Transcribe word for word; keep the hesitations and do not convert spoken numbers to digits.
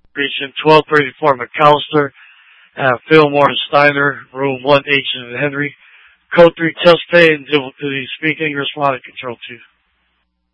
Precinct twelve thirty-four McAllister, uh, Fillmore and Steiner, room one H and Henry. Code three, test pay and difficulty speaking, responding control two.